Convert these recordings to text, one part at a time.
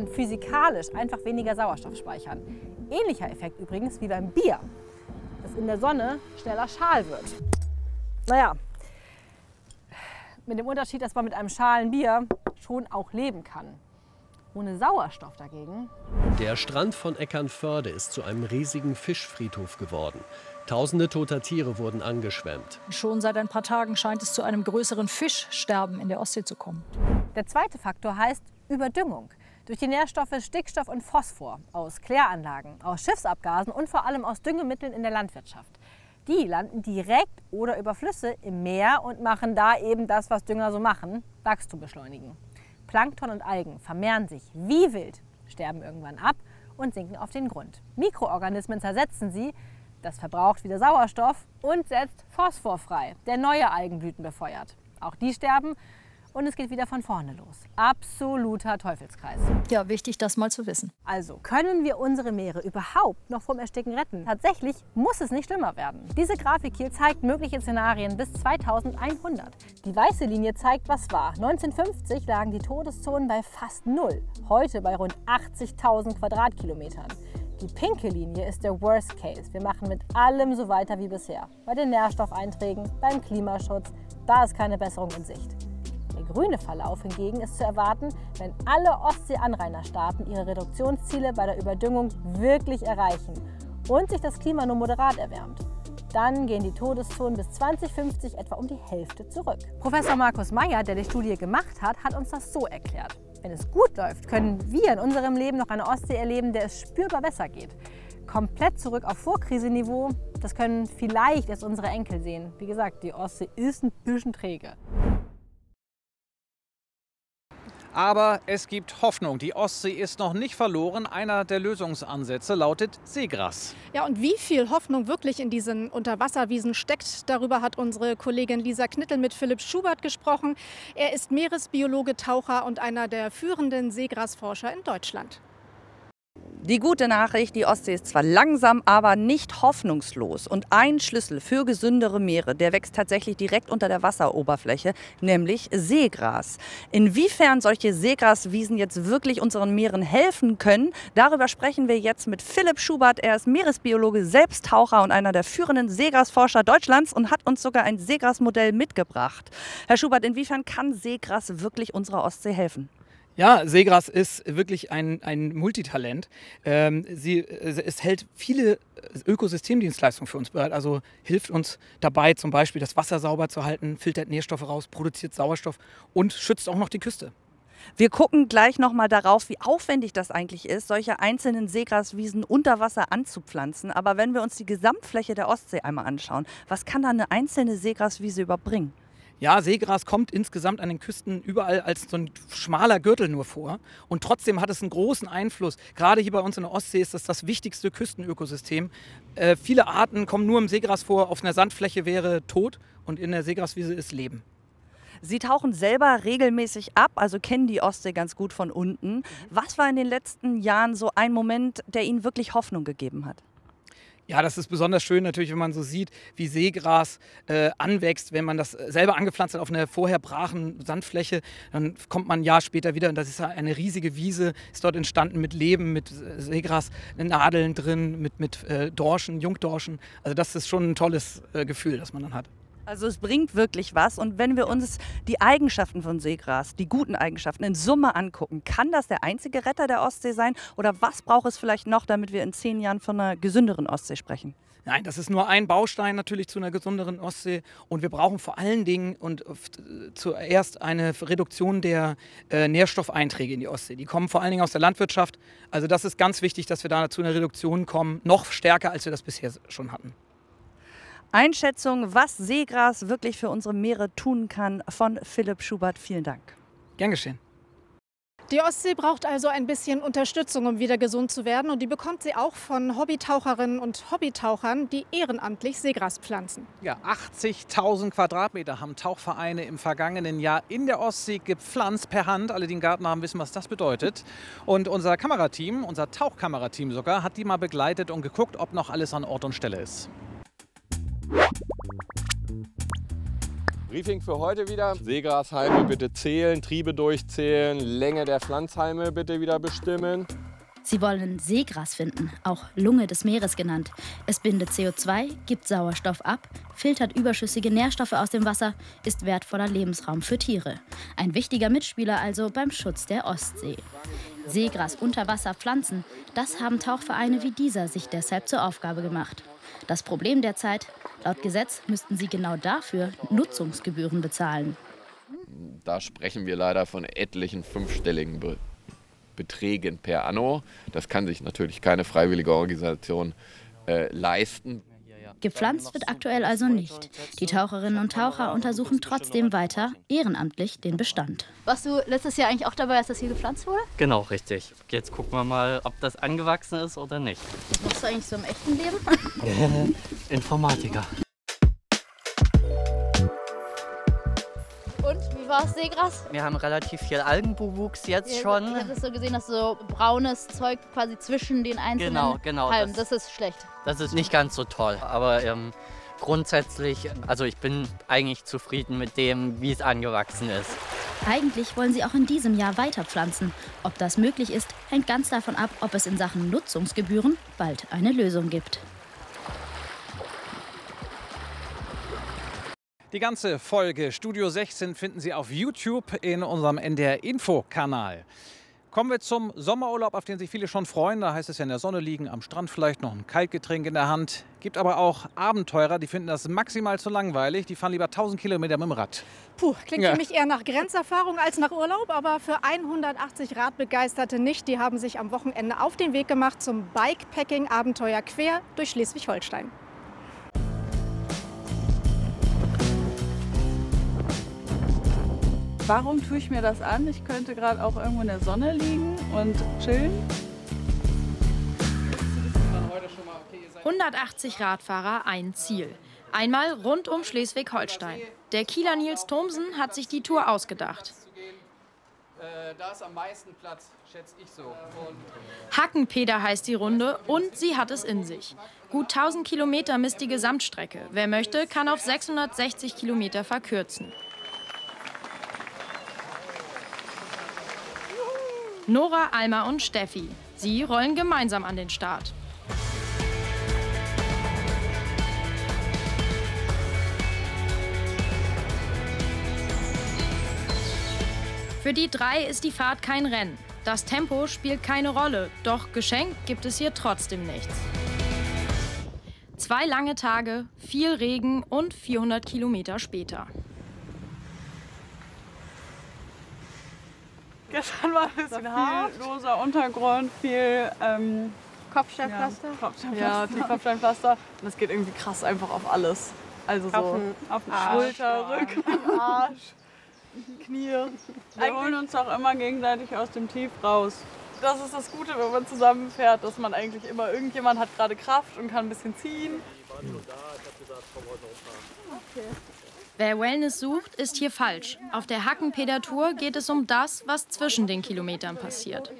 physikalisch einfach weniger Sauerstoff speichern. Ähnlicher Effekt übrigens wie beim Bier, das in der Sonne schneller schal wird. Naja, mit dem Unterschied, dass man mit einem schalen Bier schon auch leben kann. Ohne Sauerstoff dagegen. Der Strand von Eckernförde ist zu einem riesigen Fischfriedhof geworden. Tausende toter Tiere wurden angeschwemmt. Schon seit ein paar Tagen scheint es zu einem größeren Fischsterben in der Ostsee zu kommen. Der zweite Faktor heißt Überdüngung. Durch die Nährstoffe Stickstoff und Phosphor aus Kläranlagen, aus Schiffsabgasen und vor allem aus Düngemitteln in der Landwirtschaft. Die landen direkt oder über Flüsse im Meer und machen da eben das, was Dünger so machen, Wachstum beschleunigen. Plankton und Algen vermehren sich wie wild, sterben irgendwann ab und sinken auf den Grund. Mikroorganismen zersetzen sie, das verbraucht wieder Sauerstoff und setzt Phosphor frei, der neue Algenblüten befeuert. Auch die sterben und es geht wieder von vorne los. Absoluter Teufelskreis. Ja, wichtig, das mal zu wissen. Also, können wir unsere Meere überhaupt noch vom Ersticken retten? Tatsächlich muss es nicht schlimmer werden. Diese Grafik hier zeigt mögliche Szenarien bis 2100. Die weiße Linie zeigt, was war. 1950 lagen die Todeszonen bei fast 0, heute bei rund 80.000 Quadratkilometern. Die pinke Linie ist der Worst Case. Wir machen mit allem so weiter wie bisher. Bei den Nährstoffeinträgen, beim Klimaschutz, da ist keine Besserung in Sicht. Der grüne Verlauf hingegen ist zu erwarten, wenn alle Ostsee-Anrainerstaaten ihre Reduktionsziele bei der Überdüngung wirklich erreichen und sich das Klima nur moderat erwärmt. Dann gehen die Todeszonen bis 2050 etwa um die Hälfte zurück. Professor Markus Meyer, der die Studie gemacht hat, hat uns das so erklärt. Wenn es gut läuft, können wir in unserem Leben noch eine Ostsee erleben, der es spürbar besser geht. Komplett zurück auf Vorkriseniveau, das können vielleicht erst unsere Enkel sehen. Wie gesagt, die Ostsee ist ein bisschen träge. Aber es gibt Hoffnung. Die Ostsee ist noch nicht verloren. Einer der Lösungsansätze lautet Seegras. Ja, und wie viel Hoffnung wirklich in diesen Unterwasserwiesen steckt, darüber hat unsere Kollegin Lisa Knittel mit Philipp Schubert gesprochen. Er ist Meeresbiologe, Taucher und einer der führenden Seegrasforscher in Deutschland. Die gute Nachricht, die Ostsee ist zwar langsam, aber nicht hoffnungslos. Und ein Schlüssel für gesündere Meere, der wächst tatsächlich direkt unter der Wasseroberfläche, nämlich Seegras. Inwiefern solche Seegraswiesen jetzt wirklich unseren Meeren helfen können, darüber sprechen wir jetzt mit Philipp Schubert. Er ist Meeresbiologe, selbst Taucher und einer der führenden Seegrasforscher Deutschlands und hat uns sogar ein Seegrasmodell mitgebracht. Herr Schubert, inwiefern kann Seegras wirklich unserer Ostsee helfen? Ja, Seegras ist wirklich ein Multitalent. Es hält viele Ökosystemdienstleistungen für uns bereit. Also hilft uns dabei, zum Beispiel das Wasser sauber zu halten, filtert Nährstoffe raus, produziert Sauerstoff und schützt auch noch die Küste. Wir gucken gleich noch mal darauf, wie aufwendig das eigentlich ist, solche einzelnen Seegraswiesen unter Wasser anzupflanzen. Aber wenn wir uns die Gesamtfläche der Ostsee einmal anschauen, was kann da eine einzelne Seegraswiese überbringen? Ja, Seegras kommt insgesamt an den Küsten überall als so ein schmaler Gürtel nur vor. Und trotzdem hat es einen großen Einfluss. Gerade hier bei uns in der Ostsee ist das wichtigste Küstenökosystem. Viele Arten kommen nur im Seegras vor. Auf einer Sandfläche wäre tot und in der Seegraswiese ist Leben. Sie tauchen selber regelmäßig ab, also kennen die Ostsee ganz gut von unten. Was war in den letzten Jahren so ein Moment, der Ihnen wirklich Hoffnung gegeben hat? Ja, das ist besonders schön natürlich, wenn man so sieht, wie Seegras anwächst. Wenn man das selber angepflanzt hat auf einer vorher brachen Sandfläche, dann kommt man ein Jahr später wieder und das ist eine riesige Wiese, ist dort entstanden mit Leben, mit Seegras, Nadeln drin, mit Dorschen, Jungdorschen. Also das ist schon ein tolles Gefühl, das man dann hat. Also es bringt wirklich was. Und wenn wir uns die Eigenschaften von Seegras, die guten Eigenschaften in Summe angucken, kann das der einzige Retter der Ostsee sein? Oder was braucht es vielleicht noch, damit wir in 10 Jahren von einer gesünderen Ostsee sprechen? Nein, das ist nur ein Baustein natürlich zu einer gesünderen Ostsee. Und wir brauchen vor allen Dingen und zuerst eine Reduktion der Nährstoffeinträge in die Ostsee. Die kommen vor allen Dingen aus der Landwirtschaft. Also das ist ganz wichtig, dass wir da zu einer Reduktion kommen, noch stärker, als wir das bisher schon hatten. Einschätzung, was Seegras wirklich für unsere Meere tun kann, von Philipp Schubert. Vielen Dank. Gern geschehen. Die Ostsee braucht also ein bisschen Unterstützung, um wieder gesund zu werden. Und die bekommt sie auch von Hobbytaucherinnen und Hobbytauchern, die ehrenamtlich Seegras pflanzen. Ja, 80.000 Quadratmeter haben Tauchvereine im vergangenen Jahr in der Ostsee gepflanzt per Hand. Alle, die einen Garten haben, wissen, was das bedeutet. Und unser Kamerateam, unser Tauchkamerateam sogar, hat die mal begleitet und geguckt, ob noch alles an Ort und Stelle ist. Briefing für heute wieder. Seegrashalme bitte zählen, Triebe durchzählen, Länge der Pflanzhalme bitte wieder bestimmen. Sie wollen Seegras finden, auch Lunge des Meeres genannt. Es bindet CO2, gibt Sauerstoff ab, filtert überschüssige Nährstoffe aus dem Wasser, ist wertvoller Lebensraum für Tiere. Ein wichtiger Mitspieler also beim Schutz der Ostsee. Seegras unter Wasser pflanzen, das haben Tauchvereine wie dieser sich deshalb zur Aufgabe gemacht. Das Problem derzeit: laut Gesetz müssten sie genau dafür Nutzungsgebühren bezahlen. Da sprechen wir leider von etlichen fünfstelligen Beträgen per Anno. Das kann sich natürlich keine freiwillige Organisation leisten. Gepflanzt wird aktuell also nicht. Die Taucherinnen und Taucher untersuchen trotzdem weiter ehrenamtlich den Bestand. Warst du letztes Jahr eigentlich auch dabei, als das hier gepflanzt wurde? Genau, richtig. Jetzt gucken wir mal, ob das angewachsen ist oder nicht. Was machst du eigentlich so im echten Leben? Informatiker. Und, wie war das Seegras? Wir haben relativ viel Algenbewuchs jetzt schon. Ich habe das so gesehen, dass so braunes Zeug quasi zwischen den einzelnen genau, Halmen. Das ist schlecht. Das ist nicht ganz so toll, aber grundsätzlich, also ich bin eigentlich zufrieden mit dem, wie es angewachsen ist. Eigentlich wollen sie auch in diesem Jahr weiter pflanzen. Ob das möglich ist, hängt ganz davon ab, ob es in Sachen Nutzungsgebühren bald eine Lösung gibt. Die ganze Folge Studio 16 finden Sie auf YouTube in unserem NDR-Info-Kanal. Kommen wir zum Sommerurlaub, auf den sich viele schon freuen. Da heißt es ja in der Sonne liegen, am Strand vielleicht noch ein Kaltgetränk in der Hand. Gibt aber auch Abenteurer, die finden das maximal zu langweilig. Die fahren lieber 1000 Kilometer mit dem Rad. Puh, klingt für mich eher nach Grenzerfahrung als nach Urlaub, aber für 180 Radbegeisterte nicht. Die haben sich am Wochenende auf den Weg gemacht zum Bikepacking-Abenteuer quer durch Schleswig-Holstein. Warum tue ich mir das an? Ich könnte gerade auch irgendwo in der Sonne liegen und chillen. 180 Radfahrer, ein Ziel. Einmal rund um Schleswig-Holstein. Der Kieler Nils Thomsen hat sich die Tour ausgedacht. Da ist am meisten Platz, schätze ich so. Hackenpeder heißt die Runde und sie hat es in sich. Gut 1000 Kilometer misst die Gesamtstrecke. Wer möchte, kann auf 660 Kilometer verkürzen. Nora, Alma und Steffi. Sie rollen gemeinsam an den Start. Für die drei ist die Fahrt kein Rennen. Das Tempo spielt keine Rolle, doch geschenkt gibt es hier trotzdem nichts. 2 lange Tage, viel Regen und 400 Kilometer später. Gestern war ein bisschen hart. Viel loser Untergrund, viel Kopfsteinpflaster? Ja, Kopfsteinpflaster. Ja, viel Kopfsteinpflaster. Und das geht irgendwie krass einfach auf alles. Also so auf die Schulter, Rücken, Arsch, Knie. Wir holen uns doch immer gegenseitig aus dem Tief raus. Das ist das Gute, wenn man zusammenfährt, dass man eigentlich immer, irgendjemand hat gerade Kraft und kann ein bisschen ziehen. Okay. Wer Wellness sucht, ist hier falsch. Auf der Hackenpeder-Tour geht es um das, was zwischen den Kilometern passiert.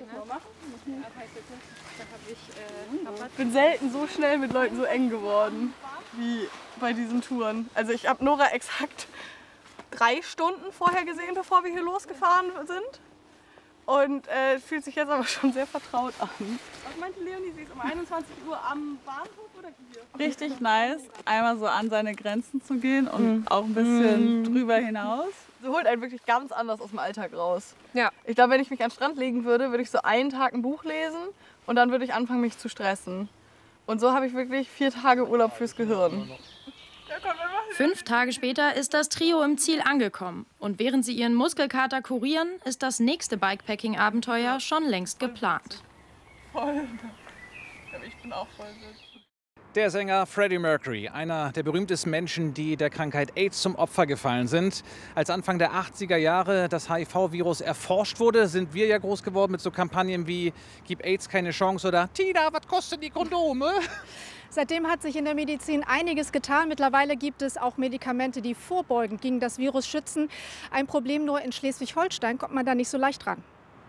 Ich bin selten so schnell mit Leuten so eng geworden wie bei diesen Touren. Also ich habe Nora exakt 3 Stunden vorher gesehen, bevor wir hier losgefahren sind. Und fühlt sich jetzt aber schon sehr vertraut an. Was meinte Leonie, sie ist um 21 Uhr am Bahnhof oder hier? Richtig nice, einmal so an seine Grenzen zu gehen und auch ein bisschen drüber hinaus. Sie holt einen wirklich ganz anders aus dem Alltag raus. Ja. Ich glaube, wenn ich mich an den Strand legen würde, würde ich so einen Tag ein Buch lesen und dann würde ich anfangen, mich zu stressen. Und so habe ich wirklich 4 Tage Urlaub fürs Gehirn. 5 Tage später ist das Trio im Ziel angekommen. Und während sie ihren Muskelkater kurieren, ist das nächste Bikepacking-Abenteuer schon längst geplant. Voll. Ich bin auch voll. Der Sänger Freddie Mercury, einer der berühmtesten Menschen, die der Krankheit AIDS zum Opfer gefallen sind. Als Anfang der 80er Jahre das HIV-Virus erforscht wurde, sind wir ja groß geworden mit so Kampagnen wie "Gib AIDS keine Chance" oder "Tina, was kosten die Kondome?" Seitdem hat sich in der Medizin einiges getan. Mittlerweile gibt es auch Medikamente, die vorbeugend gegen das Virus schützen. Ein Problem nur: in Schleswig-Holstein kommt man da nicht so leicht ran.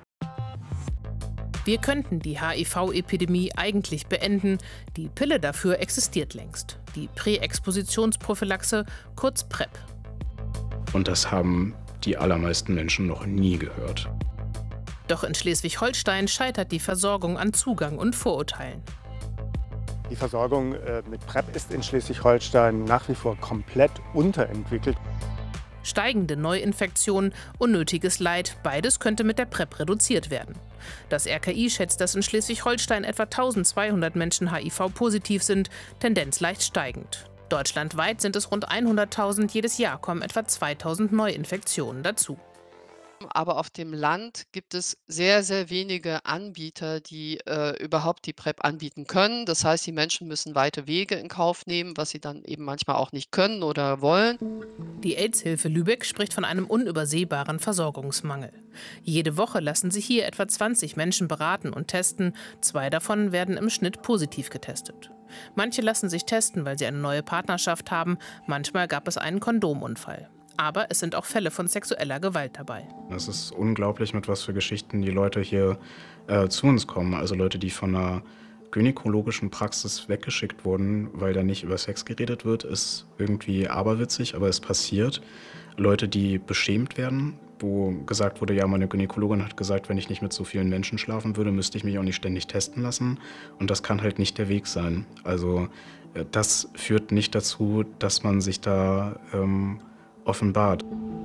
Wir könnten die HIV-Epidemie eigentlich beenden. Die Pille dafür existiert längst. Die Präexpositionsprophylaxe, kurz PrEP. Und das haben die allermeisten Menschen noch nie gehört. Doch in Schleswig-Holstein scheitert die Versorgung an Zugang und Vorurteilen. Die Versorgung mit PrEP ist in Schleswig-Holstein nach wie vor komplett unterentwickelt. Steigende Neuinfektionen, unnötiges Leid, beides könnte mit der PrEP reduziert werden. Das RKI schätzt, dass in Schleswig-Holstein etwa 1200 Menschen HIV-positiv sind, Tendenz leicht steigend. Deutschlandweit sind es rund 100.000, jedes Jahr kommen etwa 2000 Neuinfektionen dazu. Aber auf dem Land gibt es sehr, sehr wenige Anbieter, die überhaupt die PrEP anbieten können. Das heißt, die Menschen müssen weite Wege in Kauf nehmen, was sie dann eben manchmal auch nicht können oder wollen. Die AIDS-Hilfe Lübeck spricht von einem unübersehbaren Versorgungsmangel. Jede Woche lassen sich hier etwa 20 Menschen beraten und testen. 2 davon werden im Schnitt positiv getestet. Manche lassen sich testen, weil sie eine neue Partnerschaft haben. Manchmal gab es einen Kondomunfall. Aber es sind auch Fälle von sexueller Gewalt dabei. Es ist unglaublich, mit was für Geschichten die Leute hier zu uns kommen. Also Leute, die von einer gynäkologischen Praxis weggeschickt wurden, weil da nicht über Sex geredet wird, ist irgendwie aberwitzig, aber es passiert. Leute, die beschämt werden, wo gesagt wurde, ja, meine Gynäkologin hat gesagt, wenn ich nicht mit so vielen Menschen schlafen würde, müsste ich mich auch nicht ständig testen lassen. Und das kann halt nicht der Weg sein. Also das führt nicht dazu, dass man sich da offenbart.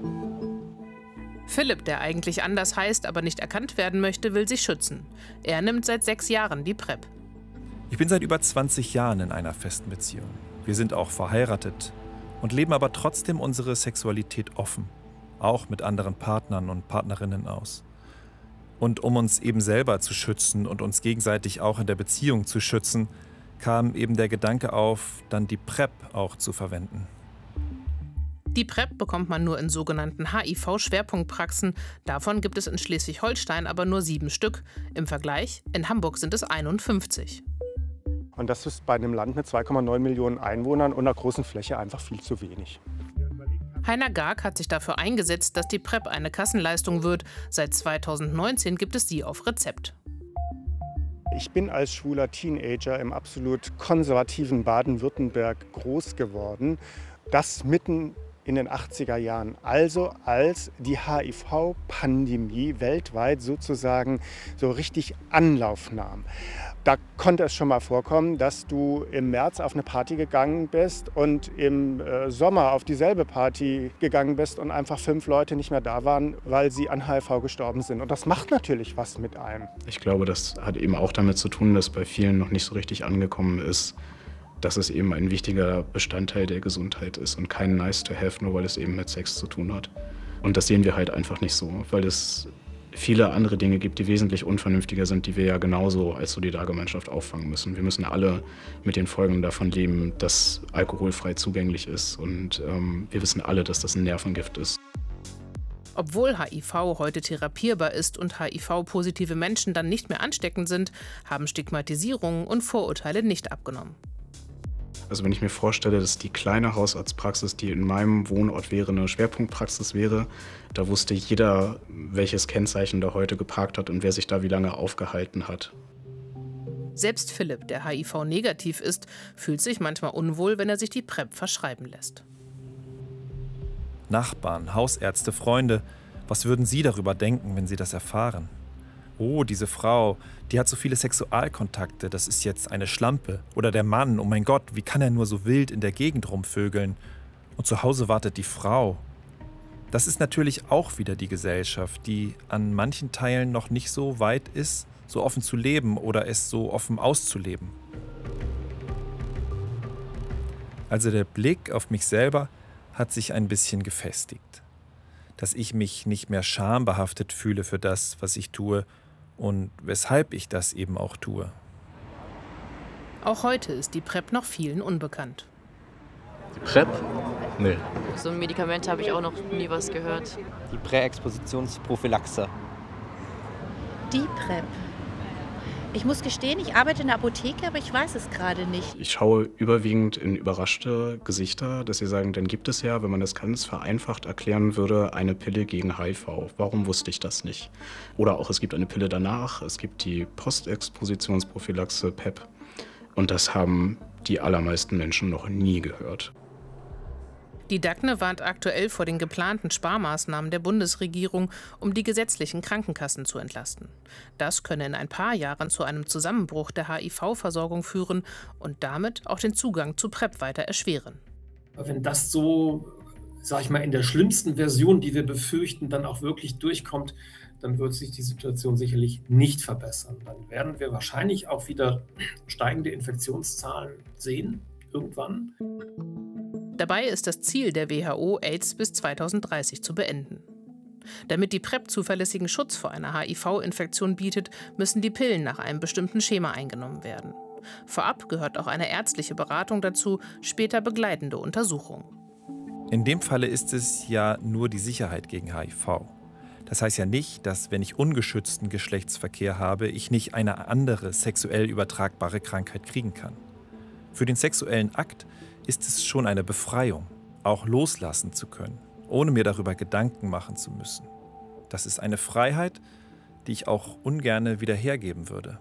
Philipp, der eigentlich anders heißt, aber nicht erkannt werden möchte, will sich schützen. Er nimmt seit 6 Jahren die PrEP. Ich bin seit über 20 Jahren in einer festen Beziehung. Wir sind auch verheiratet und leben aber trotzdem unsere Sexualität offen, auch mit anderen Partnern und Partnerinnen aus. Und um uns eben selber zu schützen und uns gegenseitig auch in der Beziehung zu schützen, kam eben der Gedanke auf, dann die PrEP auch zu verwenden. Die PrEP bekommt man nur in sogenannten HIV-Schwerpunktpraxen. Davon gibt es in Schleswig-Holstein aber nur 7 Stück. Im Vergleich, in Hamburg sind es 51. Und das ist bei einem Land mit 2,9 Millionen Einwohnern und einer großen Fläche einfach viel zu wenig. Heiner Garg hat sich dafür eingesetzt, dass die PrEP eine Kassenleistung wird. Seit 2019 gibt es sie auf Rezept. Ich bin als schwuler Teenager im absolut konservativen Baden-Württemberg groß geworden. Das mitten in den 80er Jahren, also als die HIV-Pandemie weltweit sozusagen so richtig Anlauf nahm. Da konnte es schon mal vorkommen, dass du im März auf eine Party gegangen bist und im Sommer auf dieselbe Party gegangen bist und einfach 5 Leute nicht mehr da waren, weil sie an HIV gestorben sind. Und das macht natürlich was mit einem. Ich glaube, das hat eben auch damit zu tun, dass bei vielen noch nicht so richtig angekommen ist, dass es eben ein wichtiger Bestandteil der Gesundheit ist und kein nice to have, nur weil es eben mit Sex zu tun hat. Und das sehen wir halt einfach nicht so, weil es viele andere Dinge gibt, die wesentlich unvernünftiger sind, die wir ja genauso als Solidargemeinschaft auffangen müssen. Wir müssen alle mit den Folgen davon leben, dass alkoholfrei zugänglich ist und wir wissen alle, dass das ein Nervengift ist. Obwohl HIV heute therapierbar ist und HIV-positive Menschen dann nicht mehr ansteckend sind, haben Stigmatisierungen und Vorurteile nicht abgenommen. Also wenn ich mir vorstelle, dass die kleine Hausarztpraxis, die in meinem Wohnort wäre, eine Schwerpunktpraxis wäre, da wusste jeder, welches Kennzeichen da heute geparkt hat und wer sich da wie lange aufgehalten hat. Selbst Philipp, der HIV-negativ ist, fühlt sich manchmal unwohl, wenn er sich die PrEP verschreiben lässt. Nachbarn, Hausärzte, Freunde, was würden Sie darüber denken, wenn Sie das erfahren? Oh, diese Frau, die hat so viele Sexualkontakte, das ist jetzt eine Schlampe. Oder der Mann, oh mein Gott, wie kann er nur so wild in der Gegend rumvögeln? Und zu Hause wartet die Frau. Das ist natürlich auch wieder die Gesellschaft, die an manchen Teilen noch nicht so weit ist, so offen zu leben oder es so offen auszuleben. Also der Blick auf mich selber hat sich ein bisschen gefestigt. Dass ich mich nicht mehr schambehaftet fühle für das, was ich tue und weshalb ich das eben auch tue. Auch heute ist die PrEP noch vielen unbekannt. Die PrEP? Nee. So ein Medikament habe ich auch noch nie was gehört. Die Präexpositionsprophylaxe. Die PrEP. Ich muss gestehen, ich arbeite in der Apotheke, aber ich weiß es gerade nicht. Ich schaue überwiegend in überraschte Gesichter, dass sie sagen, dann gibt es ja, wenn man das ganz vereinfacht erklären würde, eine Pille gegen HIV. Warum wusste ich das nicht? Oder auch, es gibt eine Pille danach, es gibt die Postexpositionsprophylaxe, PEP. Und das haben die allermeisten Menschen noch nie gehört. Die DAGNE warnt aktuell vor den geplanten Sparmaßnahmen der Bundesregierung, um die gesetzlichen Krankenkassen zu entlasten. Das könne in ein paar Jahren zu einem Zusammenbruch der HIV-Versorgung führen und damit auch den Zugang zu PrEP weiter erschweren. Wenn das so, sag ich mal, in der schlimmsten Version, die wir befürchten, dann auch wirklich durchkommt, dann wird sich die Situation sicherlich nicht verbessern. Dann werden wir wahrscheinlich auch wieder steigende Infektionszahlen sehen, irgendwann. Dabei ist das Ziel der WHO, AIDS bis 2030 zu beenden. Damit die PrEP zuverlässigen Schutz vor einer HIV-Infektion bietet, müssen die Pillen nach einem bestimmten Schema eingenommen werden. Vorab gehört auch eine ärztliche Beratung dazu, später begleitende Untersuchungen. In dem Falle ist es ja nur die Sicherheit gegen HIV. Das heißt ja nicht, dass, wenn ich ungeschützten Geschlechtsverkehr habe, ich nicht eine andere sexuell übertragbare Krankheit kriegen kann. Für den sexuellen Akt ist es schon eine Befreiung, auch loslassen zu können, ohne mir darüber Gedanken machen zu müssen. Das ist eine Freiheit, die ich auch ungerne wieder hergeben würde.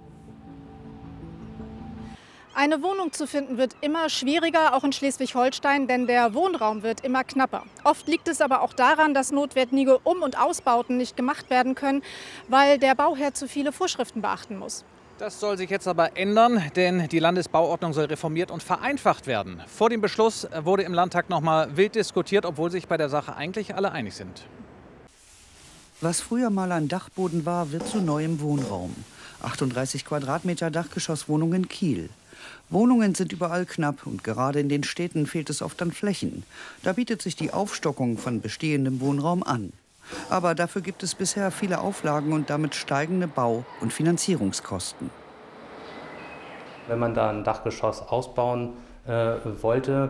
Eine Wohnung zu finden wird immer schwieriger, auch in Schleswig-Holstein, denn der Wohnraum wird immer knapper. Oft liegt es aber auch daran, dass notwendige Um- und Ausbauten nicht gemacht werden können, weil der Bauherr zu viele Vorschriften beachten muss. Das soll sich jetzt aber ändern, denn die Landesbauordnung soll reformiert und vereinfacht werden. Vor dem Beschluss wurde im Landtag noch mal wild diskutiert, obwohl sich bei der Sache eigentlich alle einig sind. Was früher mal ein Dachboden war, wird zu neuem Wohnraum. 38 Quadratmeter Dachgeschosswohnung in Kiel. Wohnungen sind überall knapp und gerade in den Städten fehlt es oft an Flächen. Da bietet sich die Aufstockung von bestehendem Wohnraum an. Aber dafür gibt es bisher viele Auflagen und damit steigende Bau- und Finanzierungskosten. Wenn man da ein Dachgeschoss ausbauen wollte,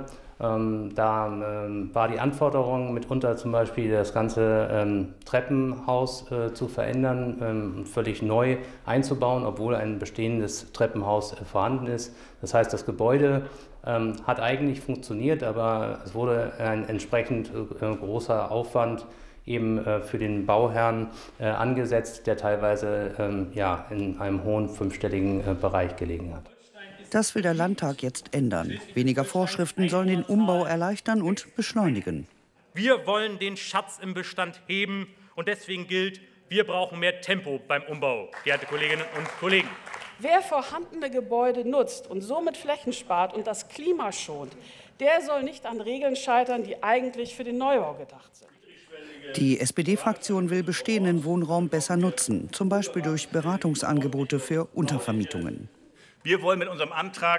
war die Anforderung mitunter zum Beispiel das ganze Treppenhaus zu verändern, völlig neu einzubauen, obwohl ein bestehendes Treppenhaus vorhanden ist. Das heißt, das Gebäude hat eigentlich funktioniert, aber es wurde ein entsprechend großer Aufwand eben für den Bauherrn angesetzt, der teilweise in einem hohen fünfstelligen Bereich gelegen hat. Das will der Landtag jetzt ändern. Weniger Vorschriften sollen den Umbau erleichtern und beschleunigen. Wir wollen den Schatz im Bestand heben und deswegen gilt, wir brauchen mehr Tempo beim Umbau, geehrte Kolleginnen und Kollegen. Wer vorhandene Gebäude nutzt und somit Flächen spart und das Klima schont, der soll nicht an Regeln scheitern, die eigentlich für den Neubau gedacht sind. Die SPD-Fraktion will bestehenden Wohnraum besser nutzen, zum Beispiel durch Beratungsangebote für Untervermietungen. Wir wollen mit unserem Antrag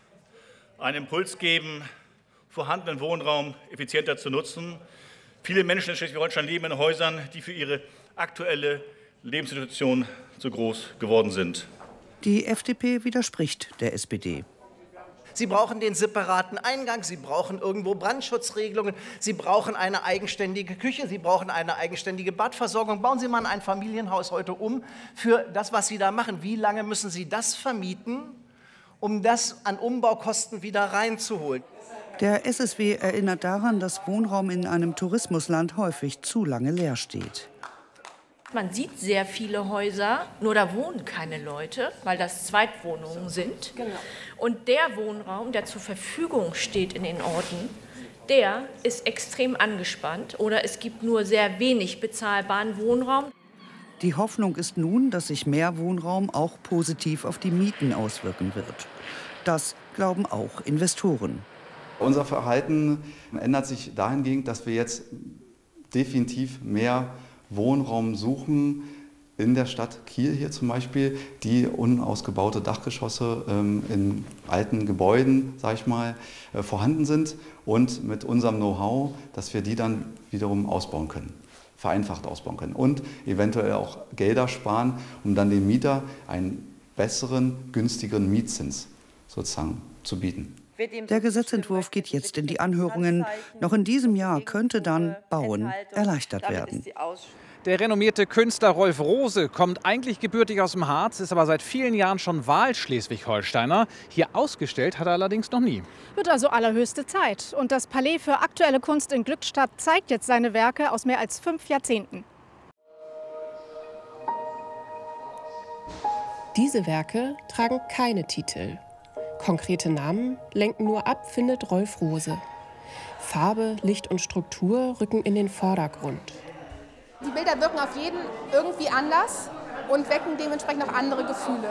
einen Impuls geben, vorhandenen Wohnraum effizienter zu nutzen. Viele Menschen in Schleswig-Holstein leben in Häusern, die für ihre aktuelle Lebenssituation zu groß geworden sind. Die FDP widerspricht der SPD. Sie brauchen den separaten Eingang, Sie brauchen irgendwo Brandschutzregelungen, Sie brauchen eine eigenständige Küche, Sie brauchen eine eigenständige Badversorgung. Bauen Sie mal ein Einfamilienhaus heute um für das, was Sie da machen. Wie lange müssen Sie das vermieten, um das an Umbaukosten wieder reinzuholen? Der SSW erinnert daran, dass Wohnraum in einem Tourismusland häufig zu lange leer steht. Man sieht sehr viele Häuser, nur da wohnen keine Leute, weil das Zweitwohnungen sind. Genau. Und der Wohnraum, der zur Verfügung steht in den Orten, der ist extrem angespannt oder es gibt nur sehr wenig bezahlbaren Wohnraum. Die Hoffnung ist nun, dass sich mehr Wohnraum auch positiv auf die Mieten auswirken wird. Das glauben auch Investoren. Unser Verhalten ändert sich dahingehend, dass wir jetzt definitiv mehr Wohnraum suchen in der Stadt Kiel hier zum Beispiel, die unausgebaute Dachgeschosse in alten Gebäuden, sag ich mal, vorhanden sind und mit unserem Know-how, dass wir die dann wiederum ausbauen können, vereinfacht ausbauen können und eventuell auch Gelder sparen, um dann dem Mieter einen besseren, günstigeren Mietzins sozusagen zu bieten. Der Gesetzentwurf geht jetzt in die Anhörungen. Noch in diesem Jahr könnte dann Bauen erleichtert werden. Der renommierte Künstler Rolf Rose kommt eigentlich gebürtig aus dem Harz, ist aber seit vielen Jahren schon Wahlschleswig-Holsteiner. Hier ausgestellt hat er allerdings noch nie. Wird also allerhöchste Zeit. Und das Palais für aktuelle Kunst in Glückstadt zeigt jetzt seine Werke aus mehr als 5 Jahrzehnten. Diese Werke tragen keine Titel. Konkrete Namen lenken nur ab, findet Rolf Rose. Farbe, Licht und Struktur rücken in den Vordergrund. Die Bilder wirken auf jeden irgendwie anders und wecken dementsprechend auch andere Gefühle.